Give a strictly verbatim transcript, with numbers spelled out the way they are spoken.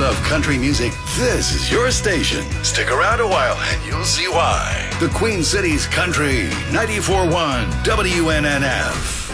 love country music, this is your station. Stick around a while and you'll see why. The Queen City's Country, ninety-four point one W N N F.